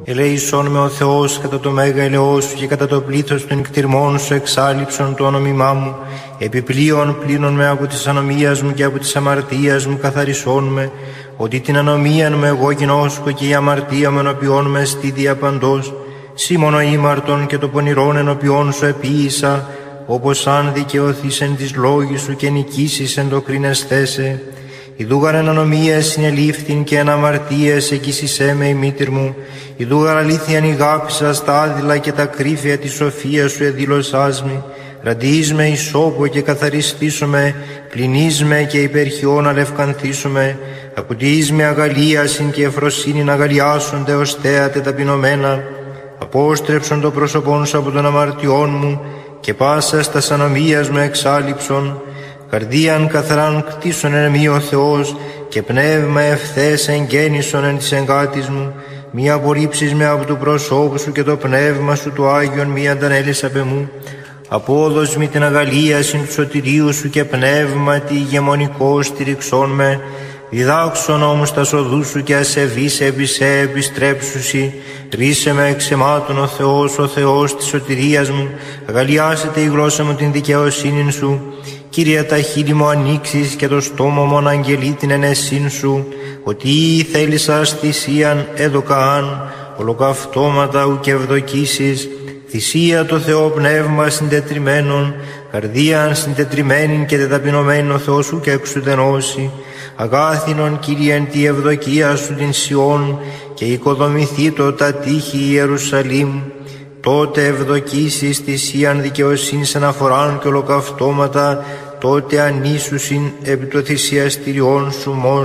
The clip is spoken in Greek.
Ελέησόν με ο Θεός κατά το μέγα ελαιός σου και κατά το πλήθος των νικτυρμών σου εξάλειψον το όνομά μου. Επιπλέον πλύνον με από της ανομίας μου και από της αμαρτίας μου καθαρισόν με, ότι την ανομίαν μου εγώ γινώσκω και η αμαρτία μου ενωπιών με στη διαπαντός. Σήμωνο ήμαρτον και το πονηρόν ενωπιών σου επίησα, όπως αν δικαιωθείς εν της λόγης σου και νικήσεις εν το κρίνεσθέσαι. Ιδούγαρ εν ανομίας συνελήφθην και εν αμαρτίες εκείσισέ με η μήτηρ μου. Ιδούγαρ αλήθειαν ηγάπησα στα άδειλα και τα κρύφια της σοφίας σου εδήλωσάς μη. Ραντείς με ισόπο και καθαριστήσομαι, πλυνείς με και υπερχιών αλευκανθήσομαι. Ακουτείς με αγαλίασιν και εφροσύνην αγαλιάσονται ως θέατε ταπεινωμένα. Απόστρεψον το πρόσωπόν σου από των αμαρτιών μου και πάσας τας ανομίας μου εξάλειψον. Καρδίαν καθαράν κτίσον εν μη ο Θεός και πνεύμα ευθές εγγέννησον εν της εγκάτης μου. Μη απορρίψεις με από του προσώπου σου και το πνεύμα σου του Άγιον μη αντανέλεις απ' εμού. Απόδος μη την αγαλίασιν του σωτηρίου σου και πνεύματι ηγεμονικό στηριξών με. Διδάξον όμως τα σοδού σου και ασεβείς επί σε επιστρέψουσι. Ρίσε με εξαιμάτων ο Θεός της σωτηρίας μου. Αγαλιάσετε η γλώσσα μου την δικαιοσύνην σου. Κύριε, τα χείλη μου ανοίξεις και το στόμα μου αναγγελεί την ενεσύν σου. Ότι θέλησας θυσίαν έδωκαάν, ολοκαυτώματα ουκ ευδοκίσεις. Θυσία το Θεό πνεύμα συντετριμένον, καρδίαν συντετριμένην και τεταπεινωμένην ο Θεός σου και εξουδενώσει. Αγάθινον Κύριε εν τη ευδοκία σου την Σιών και οικοδομηθήτω τα τείχη Ιερουσαλήμ. Τότε ευδοκίσεις θυσίαν δικαιοσύνης αναφοράν και ολοκαυτώματα, τότε ανήσουσιν επί το θυσιαστηριών σου